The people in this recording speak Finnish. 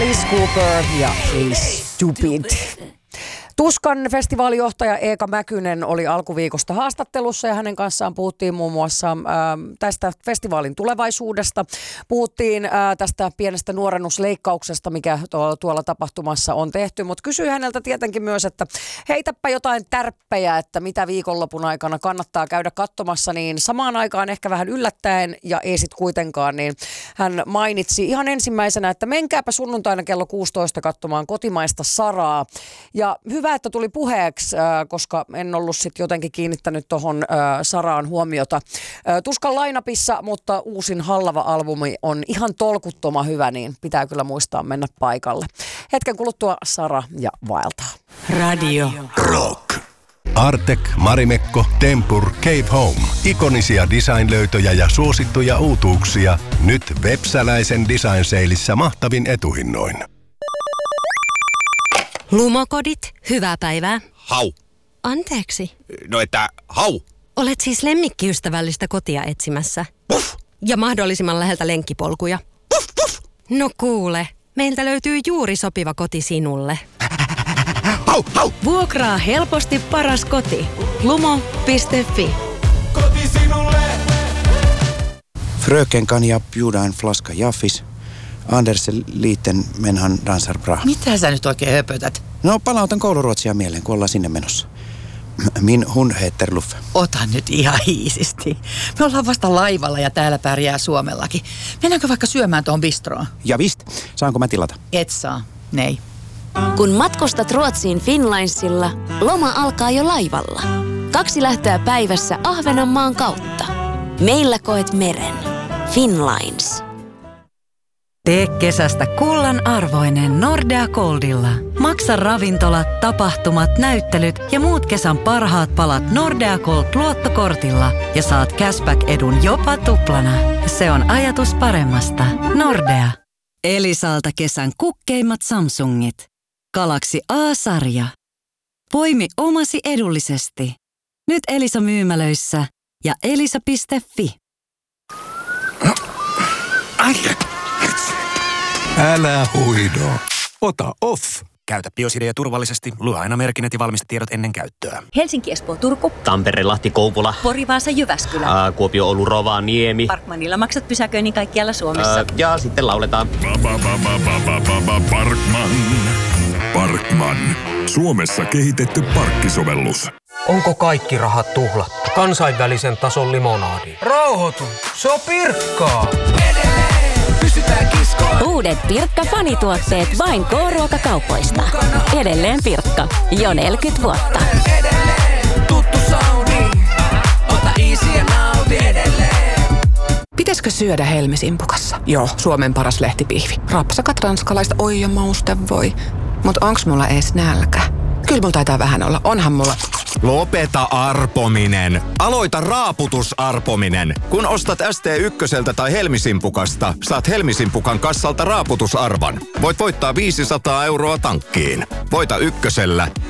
Alice Cooper ja Hey Stupid. Tuskan festivaalijohtaja Eeka Mäkynen oli alkuviikosta haastattelussa ja hänen kanssaan puhuttiin muun muassa tästä festivaalin tulevaisuudesta. Puhuttiin tästä pienestä nuorennusleikkauksesta, mikä tuolla tapahtumassa on tehty, mutta kysyi häneltä tietenkin myös, että heitäpä jotain tärppejä, että mitä viikonlopun aikana kannattaa käydä katsomassa, niin samaan aikaan ehkä vähän yllättäen ja ei sit kuitenkaan, niin hän mainitsi ihan ensimmäisenä, että menkääpä sunnuntaina kello 16 katsomaan kotimaista Saraa. Ja hyvä, että tuli puheeksi, koska en ollut sitten jotenkin kiinnittänyt tuohon Saraan huomiota. Tuskan line-upissa, mutta uusin Hallava-albumi on ihan tolkuttoman hyvä, niin pitää kyllä muistaa mennä paikalle. Hetken kuluttua Sara ja vaeltaa. Radio Rock. Artek, Marimekko, Tempur, Cave Home. Ikonisia design-löytöjä ja suosittuja uutuuksia. Nyt Vepsäläisen Design Saleissa mahtavin etuhinnoin. Lumokodit, hyvää päivää. Hau. Anteeksi. No että hau. Olet siis lemmikkiystävällistä kotia etsimässä. Puff. Ja mahdollisimman läheltä lenkkipolkuja. Puff, puff. No kuule, meiltä löytyy juuri sopiva koti sinulle. Hau, hau. Vuokraa helposti paras koti. Lumo.fi. Koti sinulle. Fröken kan jag bjuda en flaska Jaffis? Anders liiten menhan dansar bra. Mitä sä nyt oikein höpötät? No palautan kouluruotsia mieleen, kun ollaan sinne menossa. Min hund heter Luffe. Ota nyt ihan hiisisti. Me ollaan vasta laivalla ja täällä pärjää Suomellakin. Mennäänkö vaikka syömään tuohon bistroon? Ja vist, saanko mä tilata? Et saa. Nei. Kun matkustat Ruotsiin Finnlinesilla, loma alkaa jo laivalla. 2 lähtöä päivässä Ahvenanmaan kautta. Meillä koet meren. Finnlines. Tee kesästä kullan arvoinen Nordea Goldilla. Maksa ravintolat, tapahtumat, näyttelyt ja muut kesän parhaat palat Nordea Gold-luottokortilla ja saat cashback-edun jopa tuplana. Se on ajatus paremmasta. Nordea. Elisalta kesän kukkeimmat Samsungit. Galaxy A-sarja. Poimi omasi edullisesti. Nyt Elisa myymälöissä ja elisa.fi. Älä huido. Ota off. Käytä Biosidea turvallisesti. Lue aina merkinnät ja valmistetiedot ennen käyttöä. Helsinki, Espoo, Turku. Tampere, Lahti, Kouvola. Pori, Vaasa, Jyväskylä. Kuopio, Oulu, Rovaniemi. Parkmanilla maksat pysäköinnin kaikkialla Suomessa. Ja sitten lauletaan. Parkman. Suomessa kehitetty parkkisovellus. Onko kaikki rahat tuhlattu? Kansainvälisen tason limonadi. Rauhoitu! Se on Pirkkaa! Uudet Pirkka-fanituotteet vain K-ruokakaupoista. Edelleen Pirkka. Jo 40 vuotta. Tuttu sauni. Ota easy ja nauti edelleen. Pitäisikö syödä helmisimpukassa? Joo, Suomen paras lehtipihvi. Rapsakat ranskalaista, oi ja mauste voi. Mut onks mulla ees nälkä? Kyllä mulla taitaa vähän olla. Onhan mulla... Lopeta arpominen. Aloita raaputusarpominen. Kun ostat ST1 tai Helmisimpukasta, saat Helmisimpukan kassalta raaputusarvan. Voit voittaa 500 € tankkiin. Voita ykkösellä